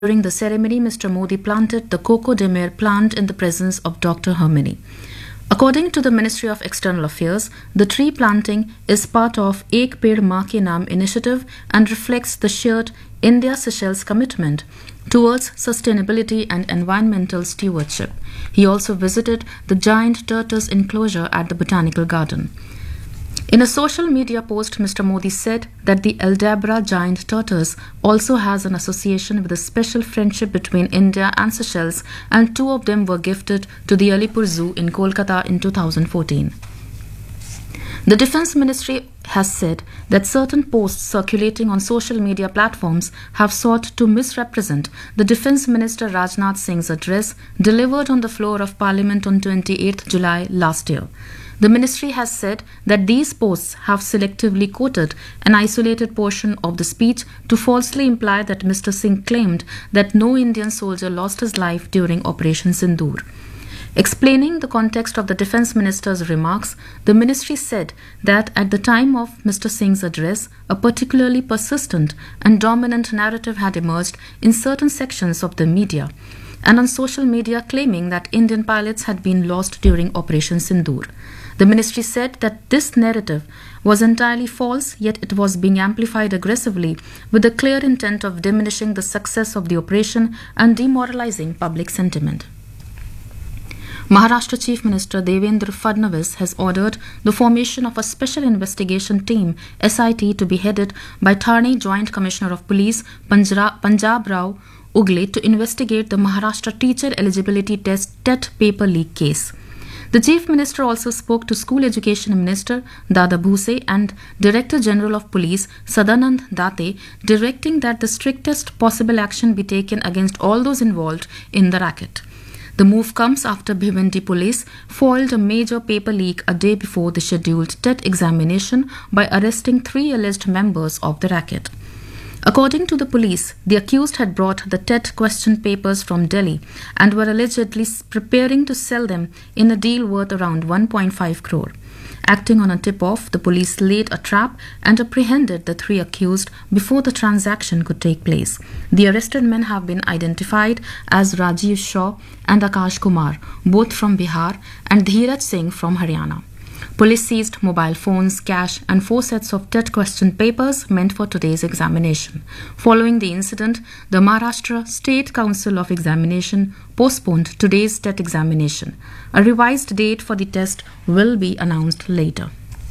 During the ceremony, Mr. Modi planted the Coco de Mer plant in the presence of Dr. Hermini. According to the Ministry of External Affairs, the tree planting is part of Ek Ped Maa Ke Naam initiative and reflects the shared India-Seychelles commitment towards sustainability and environmental stewardship. He also visited the giant tortoise enclosure at the Botanical Garden. In a social media post, Mr. Modi said that the Aldabra giant tortoise also has an association with a special friendship between India and Seychelles, and two of them were gifted to the Alipur Zoo in Kolkata in 2014. The Defence Ministry has said that certain posts circulating on social media platforms have sought to misrepresent the Defence Minister Rajnath Singh's address delivered on the floor of Parliament on 28 July last year. The ministry has said that these posts have selectively quoted an isolated portion of the speech to falsely imply that Mr. Singh claimed that no Indian soldier lost his life during Operation Sindoor. Explaining the context of the Defence Minister's remarks, the ministry said that at the time of Mr. Singh's address, a particularly persistent and dominant narrative had emerged in certain sections of the media and on social media claiming that Indian pilots had been lost during Operation Sindoor. The ministry said that this narrative was entirely false, yet it was being amplified aggressively with the clear intent of diminishing the success of the operation and demoralizing public sentiment. Maharashtra Chief Minister Devendra Fadnavis has ordered the formation of a special investigation team, SIT, to be headed by Thane Joint Commissioner of Police Punjab Rao Ugle to investigate the Maharashtra Teacher Eligibility Test TET paper leak case. The Chief Minister also spoke to School Education Minister Dada Bhuse and Director General of Police Sadanand Date, directing that the strictest possible action be taken against all those involved in the racket. The move comes after Bhiwandi Police foiled a major paper leak a day before the scheduled TET examination by arresting 3 alleged members of the racket. According to the police, the accused had brought the TET question papers from Delhi and were allegedly preparing to sell them in a deal worth around 1.5 crore. Acting on a tip-off, the police laid a trap and apprehended the 3 accused before the transaction could take place. The arrested men have been identified as Rajiv Shaw and Akash Kumar, both from Bihar, and Dheeraj Singh from Haryana. Police seized mobile phones, cash, and 4 sets of TET question papers meant for today's examination. Following the incident, the Maharashtra State Council of Examination postponed today's TET examination. A revised date for the test will be announced later.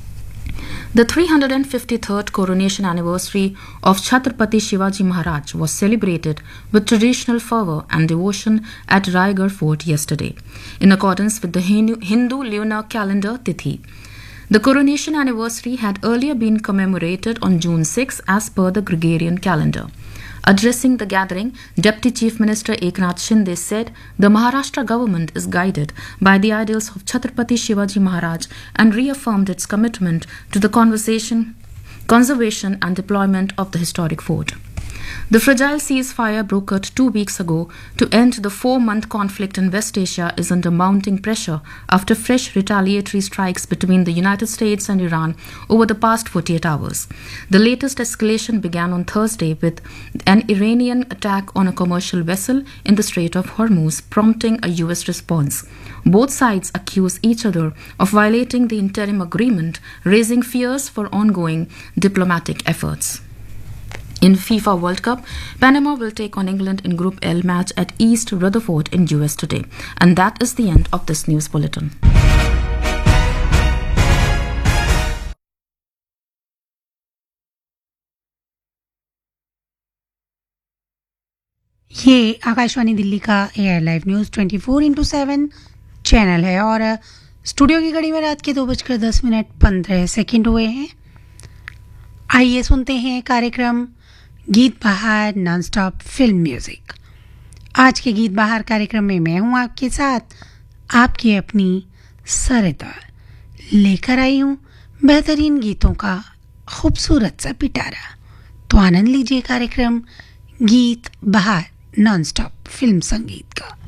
The 353rd coronation anniversary of Chhatrapati Shivaji Maharaj was celebrated with traditional fervour and devotion at Raigarh Fort yesterday, in accordance with the Hindu lunar calendar Tithi. The coronation anniversary had earlier been commemorated on June 6 as per the Gregorian calendar. Addressing the gathering, Deputy Chief Minister Eknath Shinde said the Maharashtra government is guided by the ideals of Chhatrapati Shivaji Maharaj and reaffirmed its commitment to the conservation and deployment of the historic fort. The fragile ceasefire brokered 2 weeks ago to end the 4-month conflict in West Asia is under mounting pressure after fresh retaliatory strikes between the United States and Iran over the past 48 hours. The latest escalation began on Thursday with an Iranian attack on a commercial vessel in the Strait of Hormuz, prompting a US response. Both sides accuse each other of violating the interim agreement, raising fears for ongoing diplomatic efforts. In FIFA World Cup, Panama will take on England in Group L match at East Rutherford in US today. And that is the end of this news bulletin. ये आकाशवाणी दिल्ली का air live news 24/7 channel है और studio की घड़ी में रात के 2:10 हुए हैं। आइए सुनते हैं कार्यक्रम गीत बहार नॉन स्टॉप फिल्म म्यूजिक। आज के गीत बहार कार्यक्रम में मैं हूं आपके साथ, आपकी अपनी सरिता, लेकर आई हूं बेहतरीन गीतों का खूबसूरत सा पिटारा। तो आनंद लीजिए कार्यक्रम गीत बहार नॉन स्टॉप फिल्म संगीत का।